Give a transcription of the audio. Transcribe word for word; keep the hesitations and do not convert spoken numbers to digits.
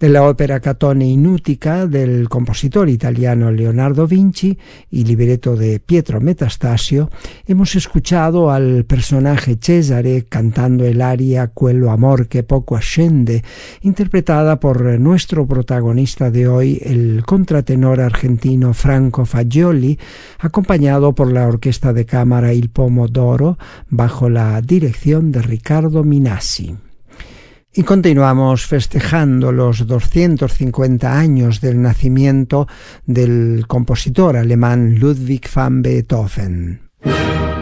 De la ópera Catone in Utica del compositor italiano Leonardo Vinci y libreto de Pietro Metastasio, hemos escuchado al personaje Cesare cantando el aria Quello amor que poco ascende, interpretada por nuestro protagonista de hoy, el contratenor argentino Franco Fagioli, acompañado por la orquesta de cámara Il Pomodoro bajo la dirección de Riccardo Minassi. Y continuamos festejando los doscientos cincuenta años del nacimiento del compositor alemán Ludwig van Beethoven.